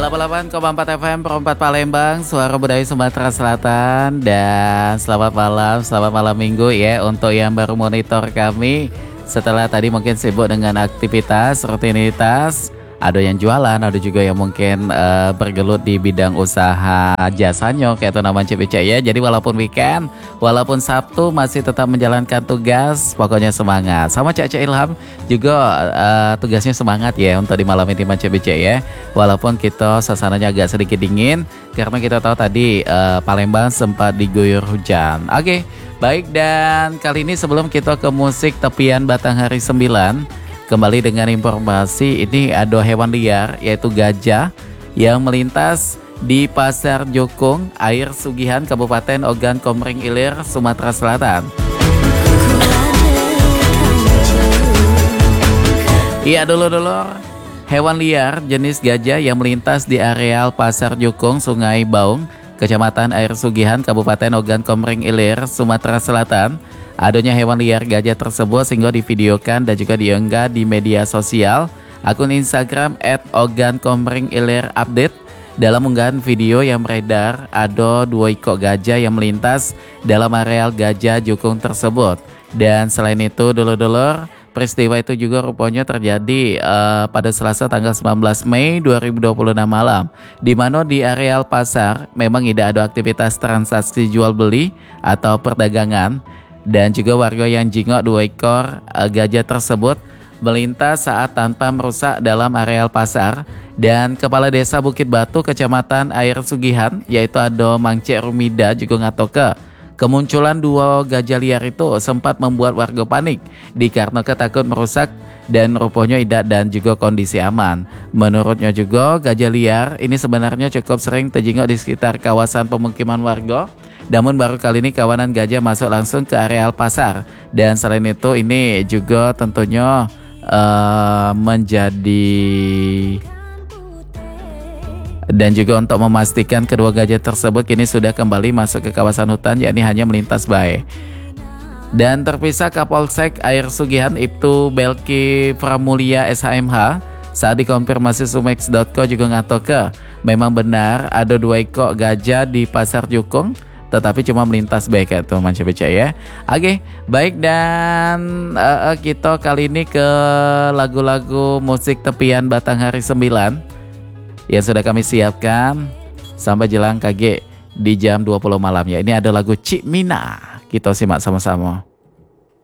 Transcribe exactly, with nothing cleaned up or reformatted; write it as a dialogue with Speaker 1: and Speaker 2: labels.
Speaker 1: delapan puluh delapan koma empat F M Perempat Palembang, suara budaya Sumatera Selatan. Dan selamat malam, selamat malam minggu ya untuk yang baru monitor kami setelah tadi mungkin sibuk dengan aktivitas, rutinitas. Ada yang jualan, ada juga yang mungkin uh, bergelut di bidang usaha jasanya kayak itu namanya C B C ya. Jadi walaupun weekend, walaupun Sabtu masih tetap menjalankan tugas, pokoknya semangat. Sama Cak Cak Ilham juga uh, tugasnya semangat ya untuk di malam intiman C B C ya. Walaupun kita suasananya agak sedikit dingin karena kita tahu tadi uh, Palembang sempat diguyur hujan. Oke, okay, baik, dan kali ini sebelum kita ke musik tepian Batanghari sembilan, kembali dengan informasi ini ada hewan liar yaitu gajah yang melintas di Pasar Jokong, Air Sugihan, Kabupaten Ogan Komering Ilir, Sumatera Selatan. Iya dulur-dulur, hewan liar jenis gajah yang melintas di areal Pasar Jokong, Sungai Baung, Kecamatan Air Sugihan, Kabupaten Ogan Komering Ilir, Sumatera Selatan. Adanya hewan liar gajah tersebut sehingga divideokan dan juga diunggah di media sosial akun Instagram et ogan komering ilir update. Dalam unggahan video yang beredar, ada dua ekor gajah yang melintas dalam areal Gajah Jokong tersebut. Dan selain itu, dulur-dulur, peristiwa itu juga rupanya terjadi uh, pada Selasa tanggal sembilan belas Mei dua ribu dua puluh enam malam, di mana di areal pasar memang tidak ada aktivitas transaksi jual beli atau perdagangan. Dan juga warga yang jingok dua ekor uh, gajah tersebut melintas saat tanpa merusak dalam areal pasar. Dan Kepala Desa Bukit Batu, Kecamatan Air Sugihan, yaitu ada Mangcik Rumida, juga ngatoke kemunculan dua gajah liar itu sempat membuat warga panik dikarenakan takut merusak dan rupanya tidak dan juga kondisi aman. Menurutnya juga gajah liar ini sebenarnya cukup sering terjingok di sekitar kawasan pemukiman warga. Namun baru kali ini kawanan gajah masuk langsung ke areal pasar. Dan selain itu ini juga tentunya uh, menjadi dan juga untuk memastikan kedua gajah tersebut kini sudah kembali masuk ke kawasan hutan, yakni hanya melintas baik. Dan terpisah Kapolsek Air Sugihan Ibtu Belki Pramulia S H M H saat dikonfirmasi sumex titik co juga ngatoke memang benar ada dua ekor gajah di Pasar Jokong, tetapi cuma melintas baik ya teman C B C ya. Oke, baik, dan uh, kita kali ini ke lagu-lagu musik tepian Batanghari sembilan yang sudah kami siapkan sampai jelang K G di jam dua puluh malam ya. Ini ada lagu Cik Mina, kita simak sama-sama.